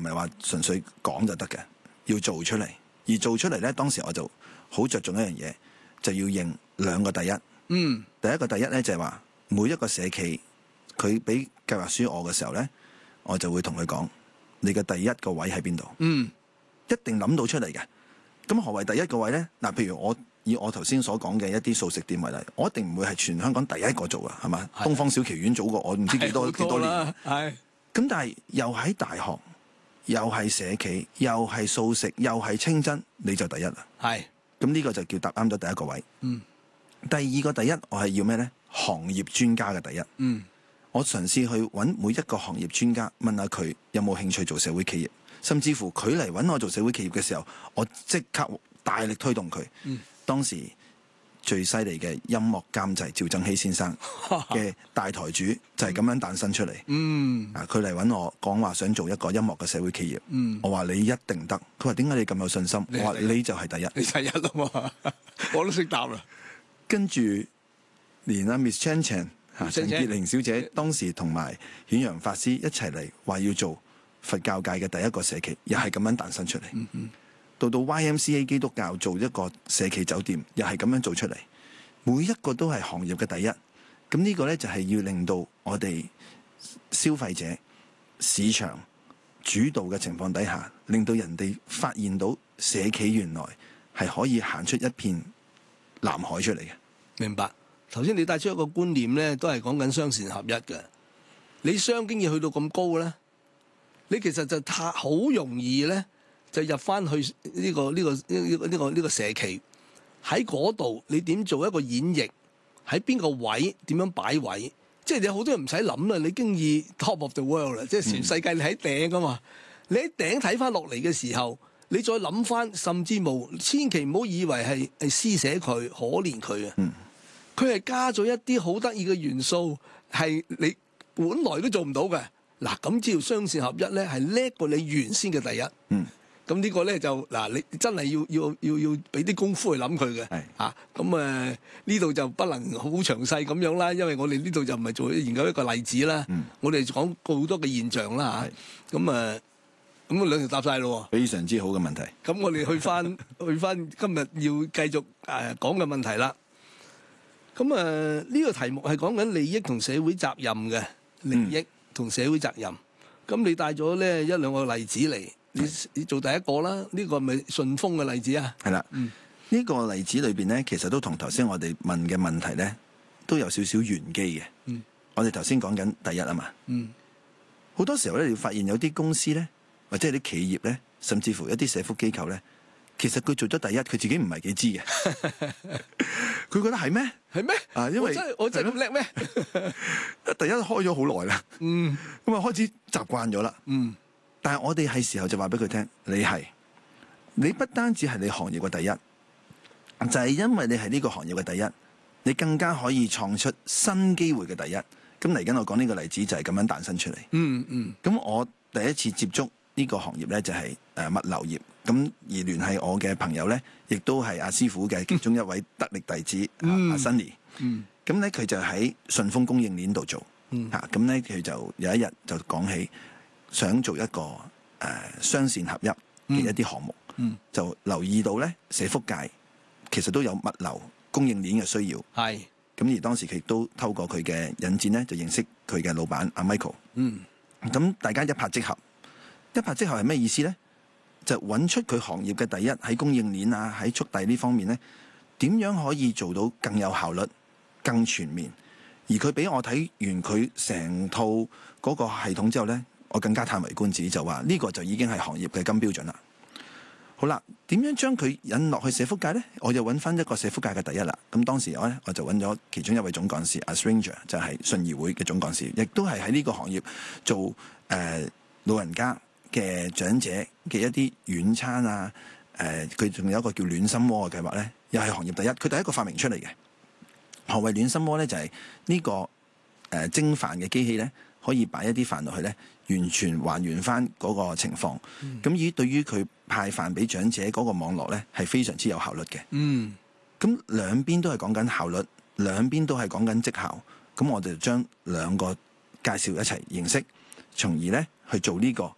係話純粹講就得嘅，要做出嚟。而做出嚟咧，當時我就好着重一樣嘢，就要認兩個第一。第一個第一咧就係話每一個社企佢俾計劃書我嘅時候咧，我就會同佢講你嘅第一個位喺邊度。一定諗到出嚟嘅。咁何謂第一個位咧？嗱，譬如我以我頭先所講嘅一啲素食店為例，我一定唔會係全香港第一個做啊，係嘛？東方小奇苑早過我唔知幾多年。 係。 咁但係又喺大學，又係社企，又係素食，又係清真，你就第一啦。 係。 咁呢個就叫答啱咗第一個位。第二個第一，我係要咩咧？行業專家嘅第一。我嘗試去揾每一個行業專家，問下佢有冇興趣做社會企業。甚至乎佢嚟揾我做社會企業嘅時候，我即刻大力推動佢。當時最犀利嘅音樂監製趙增熹先生嘅大台主就係咁樣誕生出嚟。佢嚟揾我講話想做一個音樂嘅社會企業。我話你一定得。佢話點解你咁有信心？我話你就係第一。 你第一啦嘛，我都識答啦。 跟住連阿 Miss Chan Chan 陳潔玲小姐當時同埋顯揚法師一齊嚟話要做佛教界嘅第一個社企，又係咁樣誕生出嚟。到 YMCA 基督教做一個社企酒店，又係咁樣做出嚟。每一個都係行業嘅第一。咁呢個呢，就係要令到我哋消費者市場主導嘅情況底下，令到人哋發現到社企原來係可以行出一片藍海出嚟嘅。 明白。頭先你帶出一個觀念呢，都係講緊雙線合一嘅。你商經要去到咁高呢，你其實就好容易咧，就入翻去呢個社企喺嗰度，你點做一個演繹？喺邊個位點樣擺位？即係你好多人唔使諗啦，你經已 top of the world 啦，即係全世界你喺頂噶嘛。你喺頂睇翻落嚟嘅時候，你再諗翻，甚至無千祈唔好以為係施捨佢、可憐佢啊。佢係加咗一啲好得意嘅元素，係你本來都做唔到嘅。嗱，咁只要雙線合一咧，係叻過你原先嘅第一。咁呢個咧就嗱，你真係要俾啲功夫去諗佢嘅。咁呢度就不能好詳細咁樣啦，因為我哋呢度就唔係做研究一個例子啦。我哋講好多嘅現象啦嚇。咁兩條答晒咯。 非常之好嘅問題。 咁我哋去翻今日要繼續講嘅問題啦。咁呢個題目係講緊利益同社會責任嘅利益。同社會責任，咁你帶咗呢一兩個例子嚟，你做第一個啦，呢個係咪順豐嘅例子啊？ 係啦，呢個例子裏邊咧，其實都同頭先我哋問嘅問題咧，都有少少玄機嘅。我哋頭先講緊第一啊嘛，好多時候咧，你發現有啲公司咧，或者係啲企業咧，甚至乎一啲社福機構咧，其實佢做咗第一，佢自己唔係幾知嘅。佢覺得係咩？係咩？因為我真係咁叻咩？ 第一開咗好耐啦，咁啊開始習慣咗啦。但係我哋係時候就話俾佢聽，你不單止係你行業嘅第一，就係因為你係呢個行業嘅第一，你更加可以創出新機會嘅第一。咁嚟緊我講呢個例子就係咁樣誕生出嚟。咁我第一次接觸呢個行業咧就係物流業。咁而聯繫我嘅朋友咧，亦都係阿師傅嘅其中一位得力弟子阿 Sunny。咁咧佢就喺順豐供應鏈度做。咁咧佢就有一日就講起想做一個雙線合一嘅一啲項目。就留意到咧社福界其實都有物流供應鏈嘅需要。咁而當時佢亦都透過佢嘅引薦咧，就認識佢嘅老闆阿 Michael。咁大家一拍即合。一拍即合係咩意思咧？就揾出佢行業嘅第一，喺供應鏈啊，喺速遞呢方面呢，點樣可以做到更有效率、更全面？而佢俾我睇完佢成套嗰個系統之後呢，我更加嘆為觀止，就話呢個就已經係行業嘅金標準啦。好啦，點樣將佢引落去社福界呢？我就揾翻一個社福界嘅第一啦。咁當時我就揾咗其中一位總幹事阿 Stranger， 就係信義會嘅總幹事，亦都係喺呢個行業做老人家嘅長者嘅一啲軟餐啊，佢仲有一個叫暖心鍋嘅計劃咧，又係行業第一。佢第一個發明出嚟嘅。何謂暖心鍋咧？就係呢個蒸飯嘅機器咧，可以擺一啲飯落去咧，完全還原翻嗰個情況。咁對於佢派飯俾長者嗰個網絡咧，係非常之有效率嘅。咁兩邊都係講緊效率，兩邊都係講緊績效。咁我哋就將兩個介紹一齊認識，從而咧去做呢個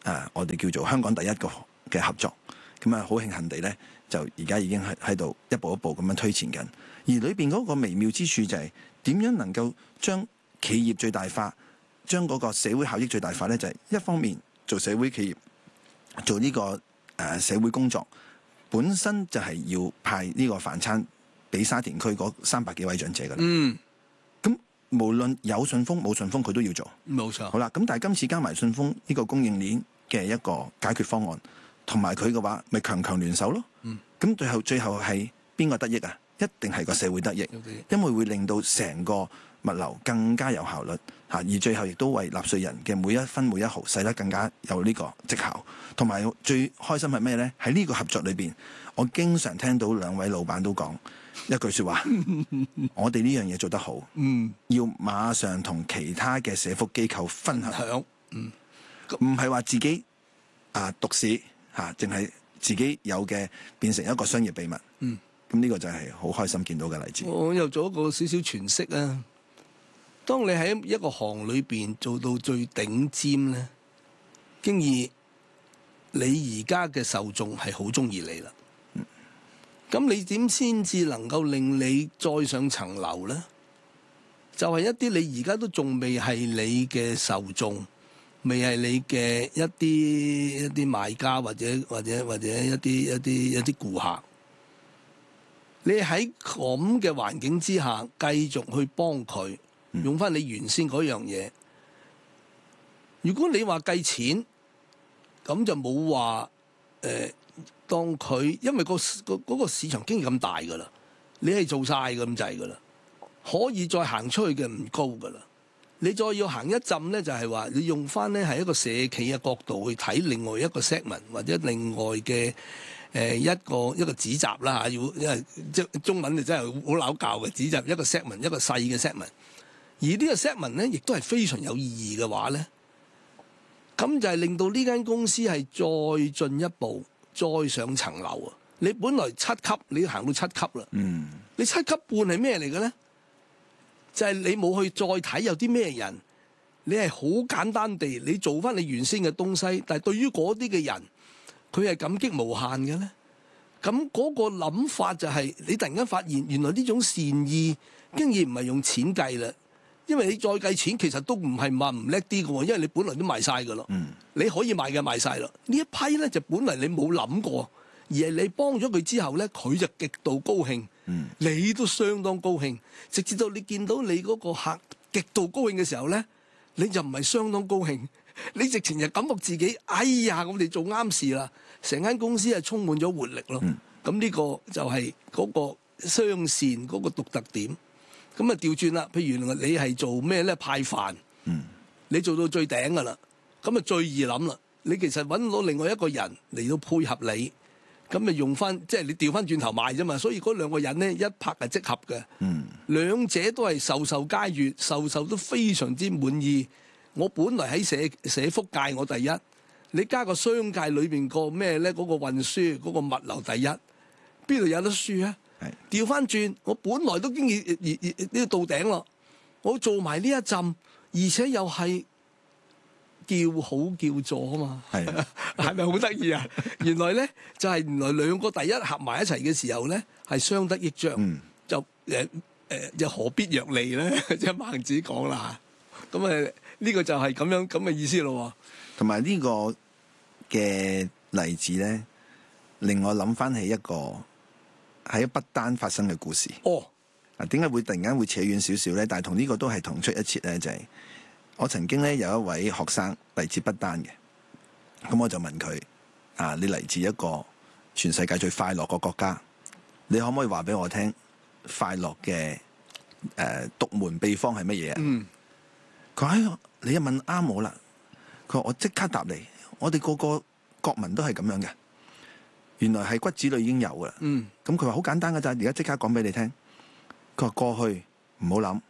我哋叫做香港第一嘅合作。咁啊，好慶幸地咧，就而家已經喺度一步一步咁樣推前緊。而裏邊嗰個微妙之處就係點樣能夠將企業最大化，將嗰個社會效益最大化咧，就係一方面做社會企業，做呢個社會工作，本身就係要派呢個飯餐俾沙田區嗰300幾位長者㗎啦。咁無論有順豐冇順豐，佢都要做。 冇錯。 好啦，咁但係今次加埋順豐呢個供應鏈嘅一個解決方案，同埋佢嘅話，咪強聯手咯。咁最後係邊個得益啊？一定係個社會得益，因為會令到成個物流更加有效率嚇，而最後亦都為納稅人嘅每一分每一毫使得更加有呢個績效。同埋最開心係咩呢？喺呢個合作裏邊，我經常聽到2位老闆都講一句説話：我哋呢樣嘢做得好，要馬上同其他嘅社福機構分享，唔係話自己獨市嚇，淨係自己有嘅變成一個商業秘密。咁呢個就係好開心見到嘅例子。 我又做一個少少詮釋啊。當你喺一個行裏邊做到最頂尖咧，經已你而家嘅受眾係好中意你啦。咁你點先至能夠令你再上層樓咧？就係一啲你而家都仲未係你嘅受眾，未係你嘅一啲買家或者一啲顧客。你喺咁嘅環境之下，繼續去幫佢用翻你原先嗰樣嘢。如果你話計錢，咁就冇話當佢，因為嗰個市場經驗咁大噶啦，你係做晒咁滯噶啦，可以再行出去嘅唔高噶啦。你再要行一陣咧，就係話你用翻咧係一個社企嘅角度去睇另外一個 segment 或者另外嘅。一個子集啦嚇，因為即中文就真係好拗教嘅子集，一個 segment 一個細嘅 segment， 而呢個 segment 咧亦都係非常有意義嘅話咧，咁就係令到呢間公司係再進一步再上層樓啊！你本來7級，你行到7級啦，你7級半係咩嚟嘅咧？就係你冇去再睇有啲咩人，你係好簡單地你做翻你原先嘅東西，但係對於嗰啲嘅人。佢係感激無限嘅咧，咁嗰個諗法就係你突然間發現，原來呢種善意經已唔係用錢計啦，因為你再計錢其實都唔係話唔叻啲嘅喎，因為你本來都賣晒嘅咯，你可以賣嘅賣晒啦。呢一批咧就本嚟你冇諗過，而係你幫咗佢之後咧，佢就極度高興，你都相當高興，直至到你見到你嗰個客極度高興嘅時候咧，你就唔係相當高興。你直情就感覺自己，哎呀，我哋做啱事啦！成間公司係充滿咗活力咯。咁呢個就係嗰個雙線嗰個獨特點。咁啊調轉啦，譬如你係做咩咧？派飯，你做到最頂噶啦，咁啊最易諗啦。你其實揾到另外一個人嚟到配合你，咁啊用翻，即係你調翻轉頭賣啫嘛。所以嗰2個人咧一拍係即合嘅，兩者都係受皆悅，受都非常之滿意。我本來喺社福界我第一，你加個商界裏邊個咩咧？嗰個運輸嗰個物流第一，邊度有得輸啊？調翻轉，我本來都經已呢到頂咯，我做埋呢一陣，而且又係叫好叫座啊嘛，係咪好得意啊？原來咧就係原來2個第一合埋一齊嘅時候咧，係相得益彰，就何必若離咧？即係孟子講啦，咁呢個就係咁嘅意思咯。 同埋呢個嘅例子咧，令我諗翻起一個喺不丹發生嘅故事。點解會突然間會扯遠少少咧？但係同呢個都係同出一轍咧，就係我曾經咧有一位學生嚟自不丹嘅，咁我就問佢：你嚟自一個全世界最快樂嘅國家，你可唔可以話俾我聽快樂嘅獨門秘方係乜嘢啊？佢話：你一問啱我啦。佢話：我即刻答你，我哋個個國民都係咁樣嘅。原來係骨子裏已經有噶啦。咁佢話好簡單噶咋，而家即刻講俾你聽。佢話過去唔好諗，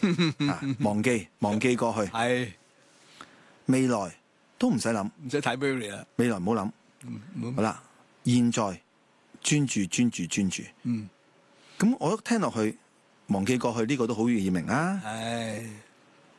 忘記過去。係未來都唔使諗， 唔使睇俾你啦。 未來唔好諗。好啦，現在專注。咁我聽落去，忘記過去呢個都好易明啊。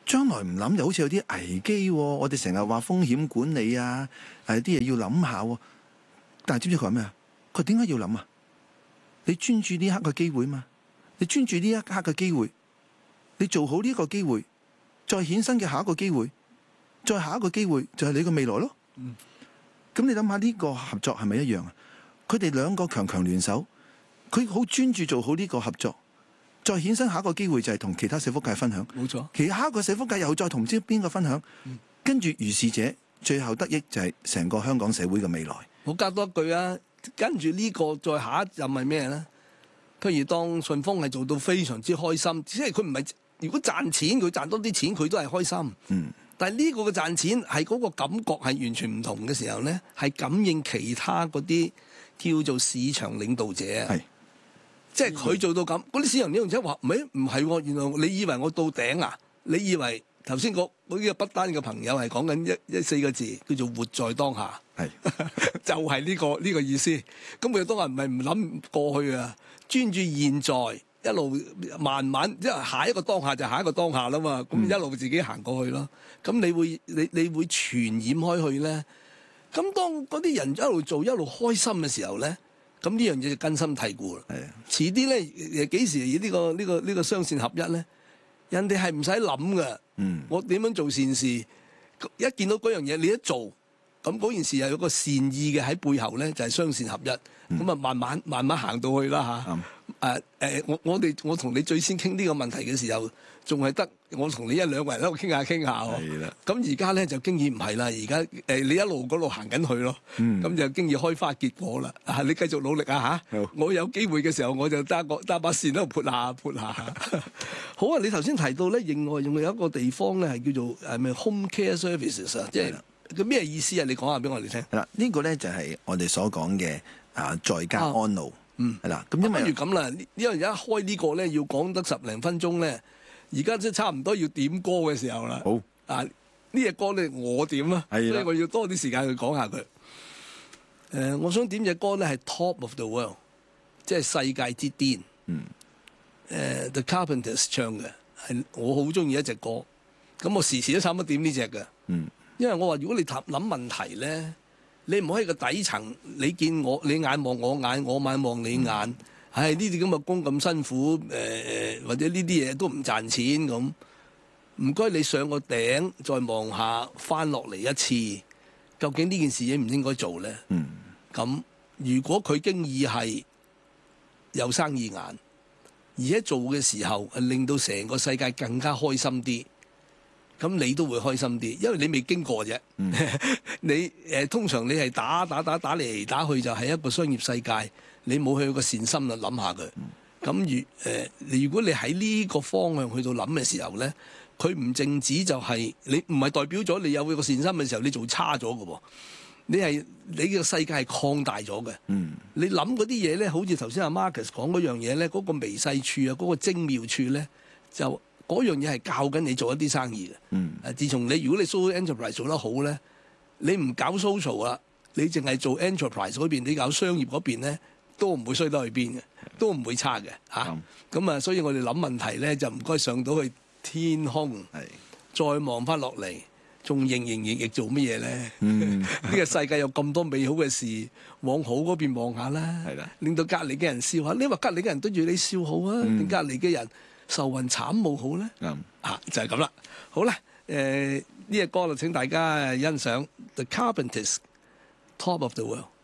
將來唔諗又好似有啲危機喎。我哋成日話風險管理啊，啲嘢要諗下喎。但係知唔知佢話咩啊？佢點解要諗啊？你專注呢一刻嘅機會嘛，你專注呢一刻嘅機會，你做好呢個機會，再衍生嘅下一個機會，再下一個機會就係你個未來咯。咁你諗下呢個合作係咪一樣啊？佢哋兩個強強聯手，佢好專注做好呢個合作，再衍生下一個機會就係同其他社福界分享。 冇錯， 其他一個社福界又再同唔知邊個分享，跟住如是者最後得益就係成個香港社會嘅未來。 我加多一句啊，跟住呢個再下一任係咩咧？譬如當順豐係做到非常之開心，即係佢唔係如果賺錢，佢賺多啲錢佢都係開心。但係呢個嘅賺錢係嗰個感覺係完全唔同嘅時候咧，係感應其他嗰啲叫做市場領導者啊。 係， 即係佢做到咁，嗰啲市場領導者話：唔係喎，原來你以為我到頂啊？你以為頭先嗰啲個不單嘅朋友係講緊一4個字，叫做活在當下。 係， 就係呢個意思。咁佢當然唔係唔諗過去啊，專注現在。一路慢慢，因為下一個當下就下一個當下啦嘛，咁一路自己行過去咯。咁你會傳染開去咧。咁當嗰啲人一路做一路開心嘅時候咧，咁呢樣嘢就根深蒂固啦。係啊，遲啲咧幾時呢個雙線合一咧？人哋係唔使諗嘅。我點樣做善事？一見到嗰樣嘢，你一做，咁嗰件事又有個善意嘅喺背後咧，就係雙線合一。咁啊，慢慢行到去啦嚇。我同你最先傾呢個問題嘅時候，仲係得我同你1、2個人喺度傾下喎。係啦。咁而家咧就經已唔係啦，而家你一路嗰路行緊去咯。咁就經已開花結果啦。你繼續努力啊嚇！我有機會嘅時候，我就揸把線喺度潑下。好啊！你頭先提到咧，另外仲有一個地方咧係叫做係咪 home care services 啊？即係佢咩意思啊？你講下俾我哋聽。 係啦，呢個咧就係我哋所講嘅在家安老。係啦，咁因為不如咁啦，因為而家開呢個咧要講得10零分鐘咧，而家即係差唔多要點歌嘅時候啦。好啊，呢隻歌咧我點啊，所以我要多啲時間去講下佢。我想點隻歌咧係 Top of the World， 即係世界之巔。The Carpenters 唱嘅係我好中意一隻歌，咁我時時都差唔多點呢隻嘅。因為我話如果你諗問題咧。你唔可以個底層，你見我，你眼望我眼，我眼望你眼。呢啲咁嘅工咁辛苦，或者呢啲嘢都唔賺錢咁。唔該，你上個頂再望下，翻落嚟一次，究竟呢件事應唔應該做咧？咁如果佢經已係有生意眼，而喺做嘅時候令到成個世界更加開心啲。咁你都會開心啲，因為你未經過啫。你通常你係打嚟打去就係一個商業世界，你冇去個善心啦，諗下佢。咁如果你喺呢個方向去到諗嘅時候咧，佢唔淨止就係你唔係代表咗你有個善心嘅時候，你做差咗嘅喎。你嘅世界係擴大咗嘅。你諗嗰啲嘢咧，好似頭先阿 Marcus 講嗰樣嘢咧，嗰個微細處啊，嗰個精妙處咧，就嗰樣嘢係教緊你做一啲生意嘅。自從如果你 social enterprise 做得好咧，你唔搞 social 啊，你淨係做 enterprise 嗰邊，你搞商業嗰邊咧，都唔會衰得去邊嘅，都唔會差嘅嚇。咁所以我哋諗問題咧，就唔該上到去天空，再望翻落嚟，仲營亦做乜嘢咧？呢個世界有咁多美好嘅事，往好嗰邊望下啦，令到隔離嘅人笑下。你話隔離嘅人對住你笑好啊，定隔離嘅人愁雲慘霧好咧？就係咁啦。好啦，呢隻歌就請大家欣賞 The Carpenters Top of the World。